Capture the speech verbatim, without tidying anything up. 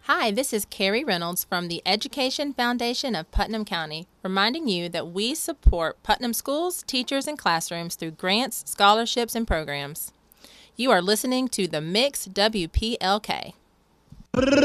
Hi, this is Carrie Reynolds from the Education Foundation of Putnam County, reminding you that we support Putnam schools, teachers, and classrooms through grants, scholarships, and programs. You are listening to The Mix W P L K.